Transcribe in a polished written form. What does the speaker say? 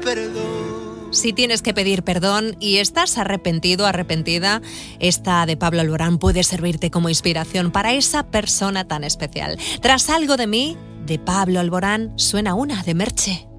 perdón. Si tienes que pedir perdón y estás arrepentido, arrepentida, esta de Pablo Alborán puede servirte como inspiración para esa persona tan especial. Tras Algo de mí, de Pablo Alborán, suena una de Merche.